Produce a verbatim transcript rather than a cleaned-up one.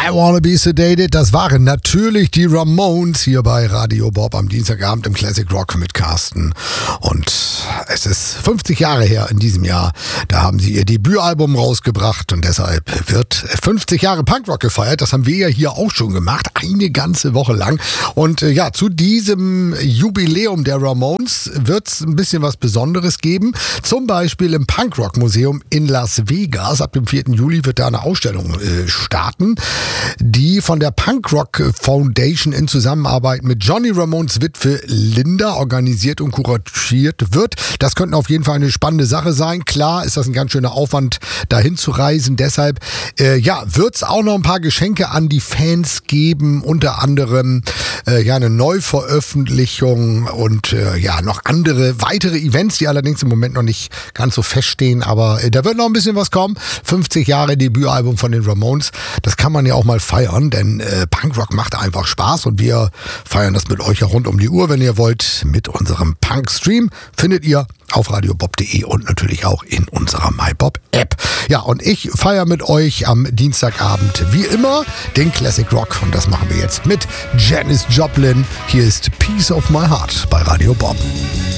I Wanna Be Sedated, das waren natürlich die Ramones hier bei Radio Bob am Dienstagabend im Classic Rock mit Carsten. Und es ist fünfzig Jahre her in diesem Jahr, da haben sie ihr Debütalbum rausgebracht und deshalb wird fünfzig Jahre Punkrock gefeiert. Das haben wir ja hier auch schon gemacht, eine ganze Woche lang. Und äh, ja, zu diesem Jubiläum der Ramones wird es ein bisschen was Besonderes geben. Zum Beispiel im Punkrock-Museum in Las Vegas. Ab dem vierten Juli wird da eine Ausstellung äh, starten, die von der Punkrock Foundation in Zusammenarbeit mit Johnny Ramones Witwe Linda organisiert und kuratiert wird. Das könnte auf jeden Fall eine spannende Sache sein. Klar ist das ein ganz schöner Aufwand, dahin zu reisen. Deshalb äh, ja, wird es auch noch ein paar Geschenke an die Fans geben. Unter anderem äh, ja eine Neuveröffentlichung und äh, ja noch andere weitere Events, die allerdings im Moment noch nicht ganz so feststehen. Aber äh, da wird noch ein bisschen was kommen. fünfzig Jahre Debütalbum von den Ramones. Das kann man ja auch mal feiern, denn äh, Punkrock macht einfach Spaß und wir feiern das mit euch ja rund um die Uhr, wenn ihr wollt, mit unserem Punk-Stream. Findet ihr auf radiobob punkt de und natürlich auch in unserer MyBob-App. Ja, und ich feiere mit euch am Dienstagabend wie immer den Classic Rock und das machen wir jetzt mit Janis Joplin. Hier ist Piece of My Heart bei Radio Bob.